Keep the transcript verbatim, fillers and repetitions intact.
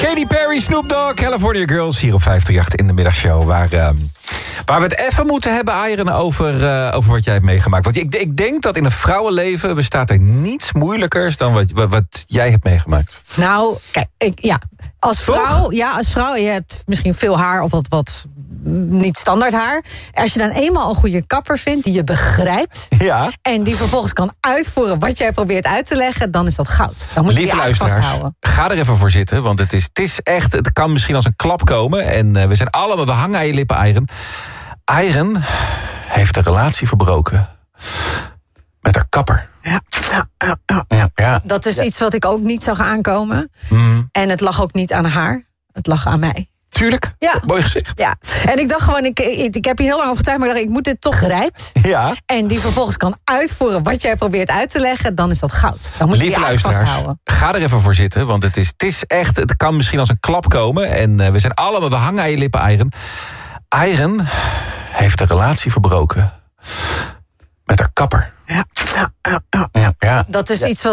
Katy Perry, Snoop Dogg, California Girls hier op vijf drie acht in de middagshow. Waar, uh, waar we het even moeten hebben, Ayren, over, uh, over wat jij hebt meegemaakt. Want ik, ik denk dat in een vrouwenleven bestaat er niets moeilijkers dan wat, wat, wat jij hebt meegemaakt. Nou, kijk, ik, ja, als vrouw, ja, als vrouw, je hebt misschien veel haar of wat, wat niet standaard haar. Als je dan eenmaal een goede kapper vindt die je begrijpt, Ja. en die vervolgens kan uitvoeren wat jij probeert uit te leggen, dan is dat goud. Dan moet je Lieve die eigenlijk luisteraars, vasthouden. ga er even voor zitten, want het is, het is echt, het kan misschien als een klap komen. En uh, we zijn allemaal, we hangen aan je lippen, Ayren. Ayren heeft een relatie verbroken met haar kapper. Ja, ja, ja, ja. Ja, ja. Dat is Ja. iets wat ik ook niet zag aankomen. Mm, En het lag ook niet aan haar. Het lag aan mij. tuurlijk, Ja. mooi gezegd. Ja, en ik dacht gewoon, ik, ik, ik heb hier heel lang over getwijfeld, maar ik dacht, ik moet dit toch grijpt. Ja. En die vervolgens kan uitvoeren wat jij probeert uit te leggen, dan is dat goud. Dan moet je Lieve die eigenlijk luisteraars, vasthouden. ga er even voor zitten, want het is, het is echt, het kan misschien als een klap komen. En uh, we zijn allemaal, we hangen aan je lippen, Ayren. Ayren heeft een relatie verbroken met haar kapper. Ja, ja, ja, ja. Ja, ja. Dat is iets wat